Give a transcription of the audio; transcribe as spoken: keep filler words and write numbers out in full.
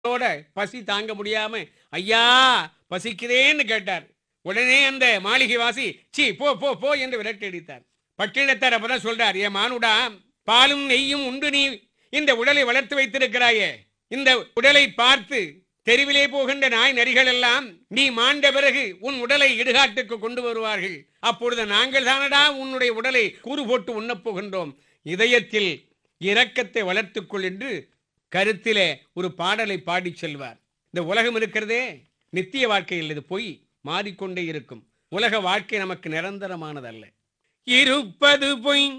ஓட பசி தாங்க முடியாம ஐயா பசிக்கிறேன்னு கேட்டார். உடனே அந்த மாளிகை வாசி சி போ போ போ என்று விரட்டி அடித்தார். பட்டினத்தார் அப்பதான் சொல்றார், ஏ மானுடா, பாலும் நெய்யும் உண்டு நீ இந்த உடலை வளர்த்து வைத்திருக்கிறாயே, இந்த உடலை பார்த்து தெருவிலே போகின்ற நாய் நரிகள் எல்லாம் நீ மாண்ட பிறகு உன் உடலை இடுகாட்டுக்கு கொண்டு வருவார்கள். அப்பொழுது நாங்கள் தானடா உன்னுடைய உடலை கூறு போட்டு உண்ணப் போகின்றோம். இதயத்தில் இரக்கத்தை வளர்த்துக்கொள் என்று கருத்திலே ஒரு பாடலை பாடி செல்வார். இந்த உலகம் இருக்கிறதே நித்திய வாழ்க்கையில் இது பொய், மாறிக்கொண்டே இருக்கும். உலக வாழ்க்கை நமக்கு நிரந்தரமானதல்ல. இருப்பது பொய்